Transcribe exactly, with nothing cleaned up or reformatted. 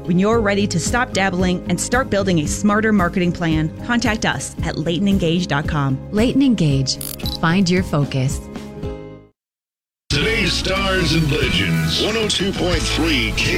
When you're ready to stop dabbling and start building a smarter marketing plan, contact us at Leighton Engage dot com. Leighton Engage. Find your focus. Today's Stars and Legends, one oh two point three K